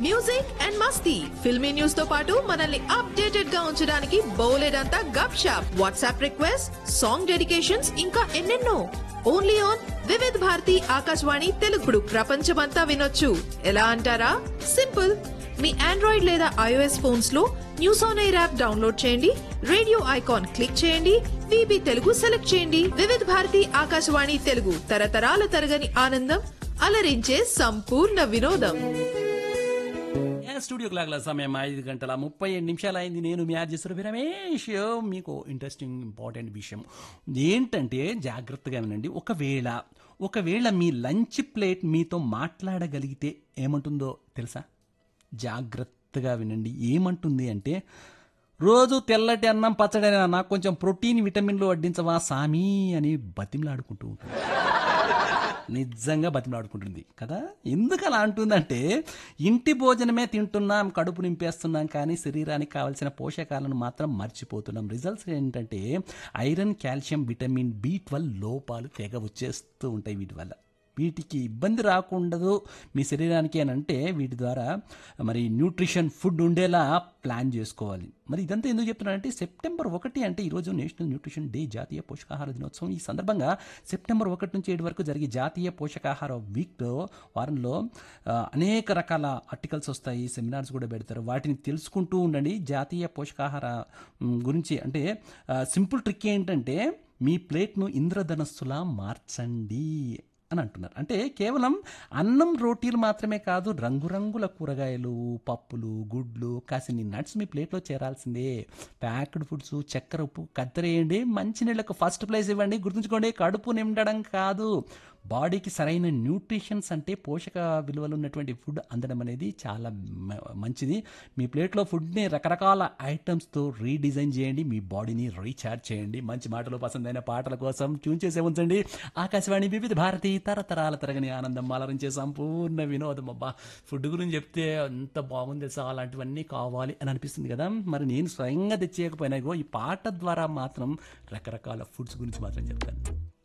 Music and Masti filmy news తో పాటు మనల్ని అప్డేటెడ్ గా ఉంచడానికి బౌలెడంతా గప్ shop WhatsApp request song dedications ఇంకా ఎన్నెన్నో ఓన్లీ ఆన్ వివిధ్ భారతి ఆకాశవాణి తెలుగుడు ప్రపంచమంతా వినొచ్చు ఎలా అంటారా సింపుల్ మీ ఆండ్రాయిడ్ లేదా ఐఓఎస్ ఫోన్స్ లో news on air app download చేయండి రేడియో ఐకాన్ క్లిక్ చేయండి విబి తెలుగు సెలెక్ట్ చేయండి వివిధ భారతి ఆకాశవాణి తెలుగు తరతరాల తరగని ఆనందం అలరించే సంపూర్ణ వినోదం. స్టూడియో క్లాక్ల సమయం 5:37 అయింది. నేను మీ ఆర్జేశ్వర రమేష్. మీకు ఇంట్రెస్టింగ్ ఇంపార్టెంట్ విషయం ఏంటంటే జాగ్రత్తగా వినండి. ఒకవేళ మీ లంచ్ ప్లేట్ మీతో మాట్లాడగలిగితే ఏమంటుందో తెలుసా? జాగ్రత్తగా వినండి. ఏమంటుంది అంటే, రోజు తెల్లటి అన్నం పచ్చడి నాకు కొంచెం ప్రోటీన్ విటమిన్లు వడ్డించవా సామీ అని బతిమలాడుకుంటూ ఉంటుంది. నిజంగా బతిమలాడుకుంటుంది కదా. ఎందుకు అలా అంటుందంటే, ఇంటి భోజనమే తింటున్నాం, కడుపు నింపేస్తున్నాం, కానీ శరీరానికి కావాల్సిన పోషకాలను మాత్రం మర్చిపోతున్నాం. రిజల్ట్స్ ఏంటంటే ఐరన్, కాల్షియం, విటమిన్ B12 లోపాలు తెగ వచ్చేస్తూ ఉంటాయి. వీటి వల్ల వీటికి ఇబ్బంది రాకుండదు మీ శరీరానికి అని అంటే, వీటి ద్వారా మరి న్యూట్రిషన్ ఫుడ్ ఉండేలా ప్లాన్ చేసుకోవాలి. మరి ఇదంతా ఎందుకు చెప్తున్నానంటే, సెప్టెంబర్ 1 అంటే ఈరోజు నేషనల్ న్యూట్రిషన్ డే, జాతీయ పోషకాహార దినోత్సవం. ఈ సందర్భంగా సెప్టెంబర్ 1 నుంచి 7 వరకు జరిగే జాతీయ పోషకాహార వీక్లో వారంలో అనేక రకాల ఆర్టికల్స్ వస్తాయి, సెమినార్స్ కూడా పెడతారు. వాటిని తెలుసుకుంటూ ఉండండి. జాతీయ పోషకాహార గురించి అంటే సింపుల్ ట్రిక్ ఏంటంటే, మీ ప్లేట్ను ఇంద్రధనస్సులా మార్చండి అని అంటున్నారు. అంటే కేవలం అన్నం, రోటీలు మాత్రమే కాదు, రంగురంగుల కూరగాయలు, పప్పులు, గుడ్లు, కాసిన్ని నట్స్ మీ ప్లేట్లో చేరాల్సిందే. ప్యాక్డ్ ఫుడ్స్, చక్కెర, ఉప్పు కత్తరేయండి. మంచినీళ్ళకు ఫస్ట్ ప్లేస్ ఇవ్వండి. గుర్తుంచుకోండి, కడుపు నిండడం కాదు, బాడీకి సరైన న్యూట్రిషన్స్ అంటే పోషక విలువలు ఉన్నటువంటి ఫుడ్ అందడం అనేది చాలా మంచిది. మీ ప్లేట్లో ఫుడ్ని రకరకాల ఐటమ్స్తో రీడిజైన్ చేయండి, మీ బాడీని రీఛార్జ్ చేయండి. మంచి మాటలు, పసందైన పాటల కోసం ట్యూన్ చేసే ఉంచండి ఆకాశవాణి వివిధ భారతి, తరతరాల తరగని ఆనందం అలరించే సంపూర్ణ వినోదం. అబ్బా, ఫుడ్ గురించి చెప్తే ఎంత బాగుంది తెలుసా, అలాంటివన్నీ కావాలి అని అనిపిస్తుంది కదా. మరి నేను స్వయంగా తెచ్చేయకపోయినా ఈ పాట ద్వారా మాత్రం రకరకాల ఫుడ్స్ గురించి మాత్రం చెప్తాను.